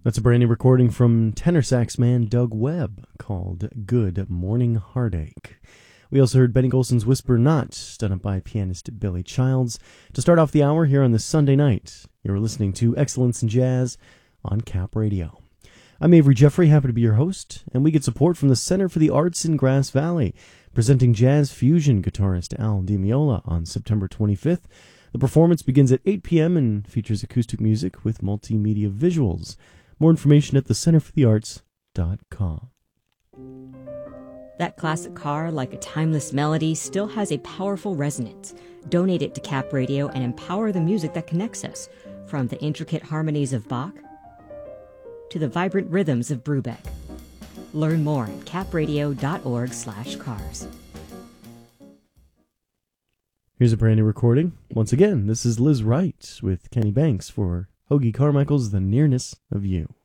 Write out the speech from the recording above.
That's a brand new recording from tenor sax man Doug Webb called Good Morning Heartache. We also heard Benny Golson's Whisper Not, done up by pianist Billy Childs. To start off the hour here on this Sunday night, you're listening to Excellence in Jazz on Cap Radio. I'm Avery Jeffrey, happy to be your host, and we get support from the Center for the Arts in Grass Valley, presenting jazz fusion guitarist Al Di Meola on September 25th. The performance begins at 8 p.m. and features acoustic music with multimedia visuals. More information at thecenterforthearts.com. That classic car, like a timeless melody, still has a powerful resonance. Donate it to Cap Radio and empower the music that connects us, from the intricate harmonies of Bach to the vibrant rhythms of Brubeck. Learn more at capradio.org/cars. Here's a brand new recording. Once again, this is Liz Wright with Kenny Banks for Hoagy Carmichael's The Nearness of You.